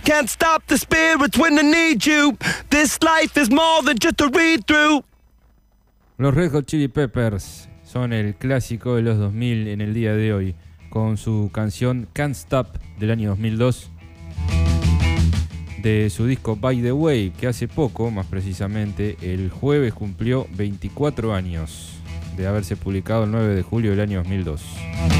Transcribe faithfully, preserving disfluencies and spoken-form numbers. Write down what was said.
can't stop the spirits when they need you. This life is more than just a read-through. Los Red Hot Chili Peppers son el clásico de los dos mil en el día de hoy, con su canción Can't Stop del año dos mil dos, de su disco By the Way, que hace poco, más precisamente el jueves, cumplió veinticuatro años de haberse publicado el nueve de julio del año dos mil dos.